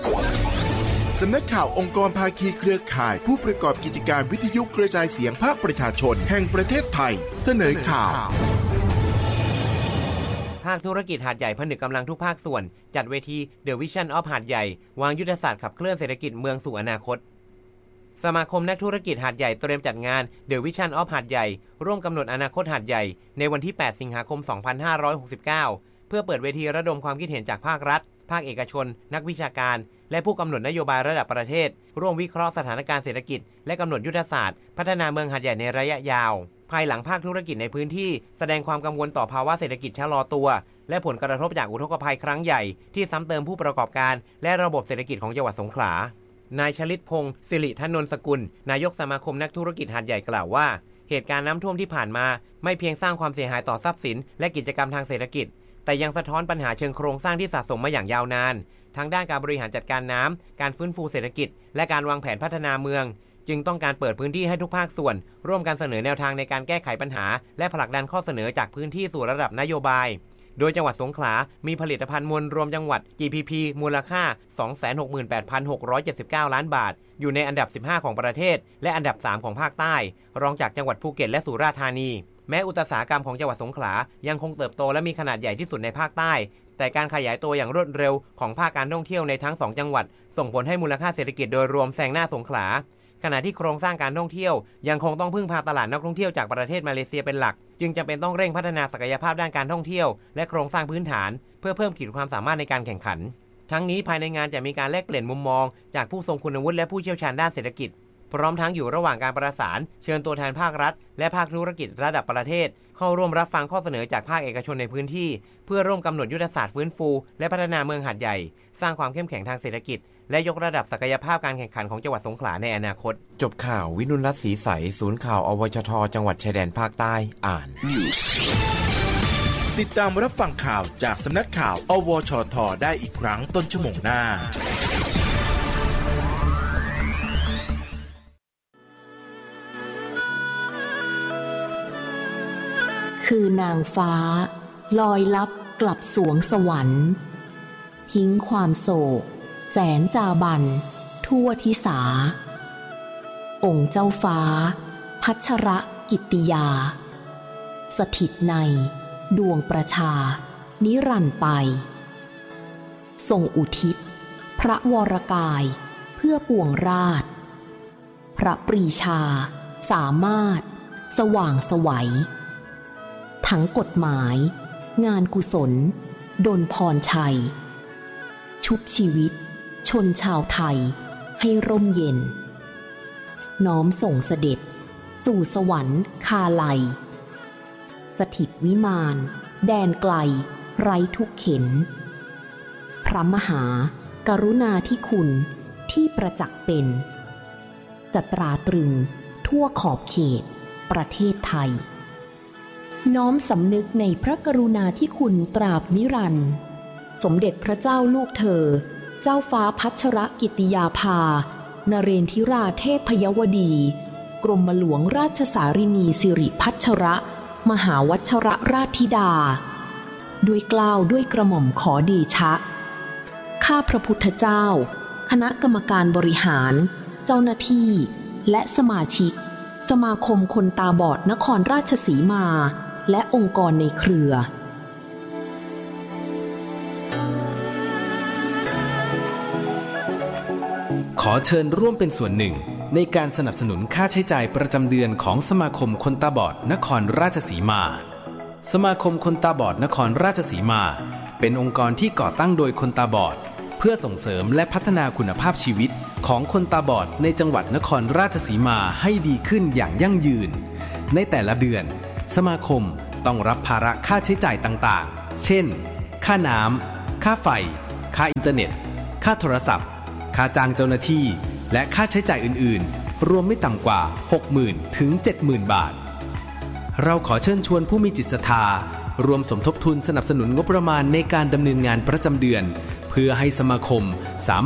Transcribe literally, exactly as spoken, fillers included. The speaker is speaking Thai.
สำนักข่าวองค์กรภาคีเครือข่ายผู้ประกอบกิจการวิทยุกระจายเสียงภาคประชาชนแห่งประเทศไทยเสนอข่าวภาคธุรกิจหาดใหญ่ผนึกกำลังทุกภาคส่วนจัดเวที The Vision of หาดใหญ่วางยุทธศาสตร์ขับเคลื่อนเศรษฐกิจเมืองสู่อนาคตสมาคมนักธุรกิจหาดใหญ่เตรียมจัดงาน The Vision of หาดใหญ่ร่วมกำหนดอนาคตหาดใหญ่ในวันที่แปดสิงหาคมสองพันห้าร้อยหกสิบเก้าเพื่อเปิดเวทีระดมความคิดเห็นจากภาครัฐภาคเอกชนนักวิชาการและผู้กำหนดนโยบายระดับประเทศร่วมวิเคราะห์สถานการณ์เศรษฐกิจและกำหนดยุทธศาสตร์พัฒนาเมืองหาดใหญ่ในระยะยาวภายหลังภาคธุรกิจในพื้นที่แสดงความกังวลต่อภาวะเศรษฐกิจชะลอตัวและผลกระทบจากอุทกภัยครั้งใหญ่ที่ซ้ำเติมผู้ประกอบการและระบบเศรษฐกิจของจังหวัดสงขลานายชลิตพงศ์สิริธนนท์สกุลนายกสมาคมนักธุรกิจหาดใหญ่กล่าวว่าเหตุการณ์น้ำท่วมที่ผ่านมาไม่เพียงสร้างความเสียหายต่อทรัพย์สินและกิจกรรมทางเศรษฐกิจแต่ยังสะท้อนปัญหาเชิงโครงสร้างที่สะสมมาอย่างยาวนานทั้งด้านการบริหารจัดการน้ำการฟื้นฟูเศรษฐกิจและการวางแผนพัฒนาเมืองจึงต้องการเปิดพื้นที่ให้ทุกภาคส่วนร่วมกันเสนอแนวทางในการแก้ไขปัญหาและผลักดันข้อเสนอจากพื้นที่สู่ระดับนโยบายโดยจังหวัดสงขลามีผลิตภัณฑ์มวลรวมจังหวัด จี พี พี มูลค่า สองแสนหกหมื่นแปดพันหกร้อยเจ็ดสิบเก้า ล้านบาทอยู่ในอันดับสิบห้าของประเทศและอันดับสามของภาคใต้รองจากจังหวัดภูเก็ตและสุราษฎร์ธานีแม้อุตสาหกรรมของจังหวัดสงขลายังคงเติบโตและมีขนาดใหญ่ที่สุดในภาคใต้แต่การขยายตัวอย่างรวดเร็วของภาคการท่องเที่ยวในทั้งสองจังหวัดส่งผลให้มูลค่าเศรษฐกิจโดยรวมแซงหน้าสงขลาขณะที่โครงสร้างการท่องเที่ยวยังคงต้องพึ่งพาตลาดนักท่องเที่ยวจากประเทศมาเลเซียเป็นหลักจึงจำเป็นต้องเร่งพัฒนาศักยภาพด้านการท่องเที่ยวและโครงสร้างพื้นฐานเพื่อเพิ่มขีดความสามารถในการแข่งขันทั้งนี้ภายในงานจะมีการแลกเปลี่ยนมุมมองจากผู้ทรงคุณวุฒิและผู้เชี่ยวชาญด้านเศรษฐกิจพร้อมทั้งอยู่ระหว่างการประสานเชิญตัวแทนภาครัฐและภาคธุรกิจระดับประเทศเข้าร่วมรับฟังข้อเสนอจากภาคเอกชนในพื้นที่เพื่อร่วมกำหนดยุทธศาสตร์ฟื้นฟูและพัฒนาเมืองหาดใหญ่สร้างความเข้มแข็งทางเศรษฐกิจและยกระดับศักยภาพการแข่งขันของจังหวัดสงขลาในอนาคตจบข่าววินุรัตน์ศรีใสศูนย์ข่าวอวชทจังหวัดชายแดนภาคใต้อ่านติดตามรับฟังข่าวจากสำนักข่าวอวชทได้อีกครั้งต้นชั่วโมงหน้าคือนางฟ้าลอยลับกลับสวงสวรรค์ทิ้งความโศกแสนจาบันทั่วทิสาองค์เจ้าฟ้าพัชรกิตติยาสถิตในดวงประชานิรันดร์ไปทรงอุทิศพระวรกายเพื่อปวงราชพระปรีชาสามารถสว่างไสวทั้งกฎหมายงานกุศลดลพรชัยชุบชีวิตชนชาวไทยให้ร่มเย็นน้อมส่งเสด็จสู่สวรรค์คาไลสถิตวิมานแดนไกลไร้ทุกเข็ญพระมหากรุณาธิคุณที่ประจักษ์เป็นจะตราตรึงทั่วขอบเขตประเทศไทยน้อมสำนึกในพระกรุณาธิคุณตราบนิรันดร์สมเด็จพระเจ้าลูกเธอเจ้าฟ้าพัชรกิติยาภานเรนทิราเทพยวดีกรมหลวงราชสารินีสิริพัชรมหาวัชรราชธิดาด้วยเกล้าด้วยกระหม่อมขอเดชะข้าพระพุทธเจ้าคณะกรรมการบริหารเจ้าหน้าที่และสมาชิกสมาคมคนตาบอดนครราชสีมาและองค์กรในเครือขอเชิญร่วมเป็นส่วนหนึ่งในการสนับสนุนค่าใช้จ่ายประจำเดือนของสมาคมคนตาบอดนครราชสีมาสมาคมคนตาบอดนครราชสีมาเป็นองค์กรที่ก่อตั้งโดยคนตาบอดเพื่อส่งเสริมและพัฒนาคุณภาพชีวิตของคนตาบอดในจังหวัดนครราชสีมาให้ดีขึ้นอย่างยั่งยืนในแต่ละเดือนสมาคมต้องรับภาระค่าใช้จ่ายต่างๆเช่นค่าน้ำค่าไฟค่าอินเทอร์เน็ตค่าโทรศัพท์ค่าจ้างเจ้าหน้าที่และค่าใช้จ่ายอื่นๆรวมไม่ต่ำกว่า หกหมื่น ถึง เจ็ดหมื่น บาทเราขอเชิญชวนผู้มีจิตศรัทธารวมสมทบทุนสนับสนุนงบประมาณในการดำเนินงานประจำเดือนเพื่อให้สมาคมสามารถ